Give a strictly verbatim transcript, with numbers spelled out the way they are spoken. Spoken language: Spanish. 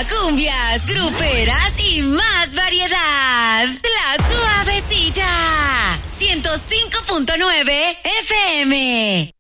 cumbias, gruperas y más variedad. La Suavecita. ciento cinco punto nueve F M.